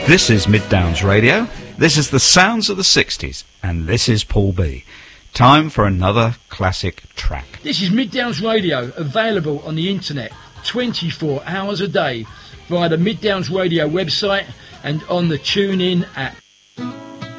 This is Mid Downs Radio, this is the sounds of the 60s, and this is Paul B. Time for another classic track. This is Mid Downs Radio, available on the internet 24 hours a day via the Mid Downs Radio website and on the TuneIn app.